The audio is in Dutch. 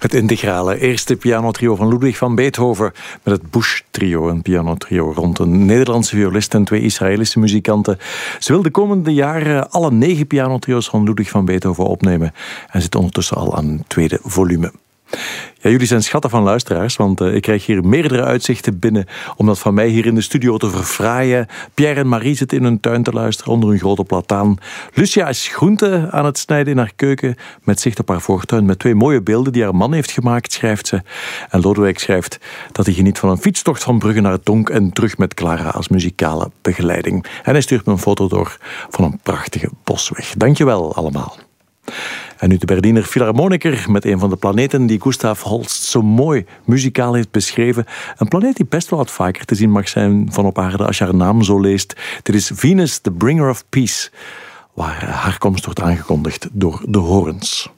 Het integrale eerste pianotrio van Ludwig van Beethoven met het Bush-trio, een pianotrio rond een Nederlandse violist en 2 Israëlische muzikanten. Ze wil de komende jaren alle 9 pianotrio's van Ludwig van Beethoven opnemen en zit ondertussen al aan een tweede volume. Ja, jullie zijn schatten van luisteraars, want ik krijg hier meerdere uitzichten binnen om dat van mij hier in de studio te verfraaien. Pierre en Marie zitten in hun tuin te luisteren onder een grote plataan. Lucia is groente aan het snijden in haar keuken met zicht op haar voortuin met 2 mooie beelden die haar man heeft gemaakt, schrijft ze. En Lodewijk schrijft dat hij geniet van een fietstocht van Brugge naar Donk en terug met Clara als muzikale begeleiding. En hij stuurt me een foto door van een prachtige bosweg. Dankjewel allemaal. En nu de Berliner Philharmoniker met een van de planeten die Gustav Holst zo mooi muzikaal heeft beschreven. Een planeet die best wel wat vaker te zien mag zijn van op aarde als je haar naam zo leest. Dit is Venus, the Bringer of Peace, waar haar komst wordt aangekondigd door de horens.